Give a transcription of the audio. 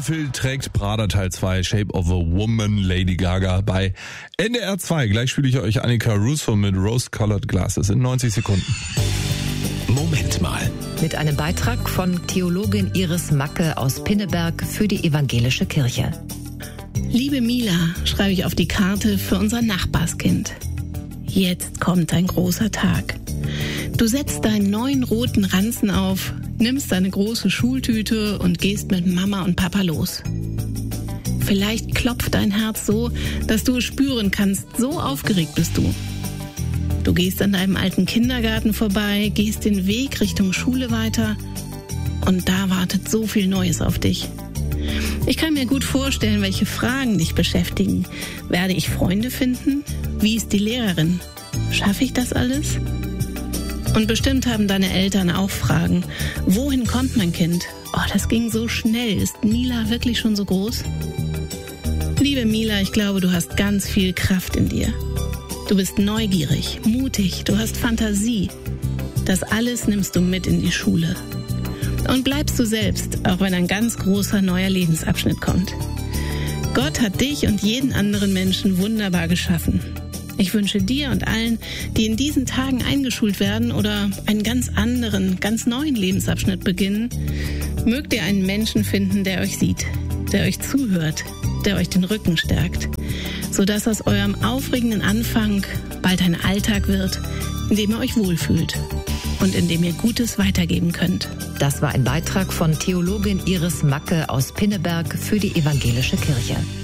Beautiful trägt Prada Teil 2, Shape of a Woman, Lady Gaga bei NDR 2. Gleich spiele ich euch Annika Russo mit Rose-Colored Glasses in 90 Sekunden. Moment mal. Mit einem Beitrag von Theologin Iris Macke aus Pinneberg für die Evangelische Kirche. Liebe Mila, schreibe ich auf die Karte für unser Nachbarskind. Jetzt kommt ein großer Tag. Du setzt deinen neuen roten Ranzen auf, nimmst deine große Schultüte und gehst mit Mama und Papa los. Vielleicht klopft dein Herz so, dass du es spüren kannst, so aufgeregt bist du. Du gehst an deinem alten Kindergarten vorbei, gehst den Weg Richtung Schule weiter und da wartet so viel Neues auf dich. Ich kann mir gut vorstellen, welche Fragen dich beschäftigen. Werde ich Freunde finden? Wie ist die Lehrerin? Schaffe ich das alles? Und bestimmt haben deine Eltern auch Fragen. Wohin kommt mein Kind? Oh, das ging so schnell. Ist Mila wirklich schon so groß? Liebe Mila, ich glaube, du hast ganz viel Kraft in dir. Du bist neugierig, mutig, du hast Fantasie. Das alles nimmst du mit in die Schule. Und bleibst du selbst, auch wenn ein ganz großer neuer Lebensabschnitt kommt. Gott hat dich und jeden anderen Menschen wunderbar geschaffen. Ich wünsche dir und allen, die in diesen Tagen eingeschult werden oder einen ganz anderen, ganz neuen Lebensabschnitt beginnen, mögt ihr einen Menschen finden, der euch sieht, der euch zuhört, der euch den Rücken stärkt, sodass aus eurem aufregenden Anfang bald ein Alltag wird, in dem ihr euch wohlfühlt und in dem ihr Gutes weitergeben könnt. Das war ein Beitrag von Theologin Iris Macke aus Pinneberg für die Evangelische Kirche.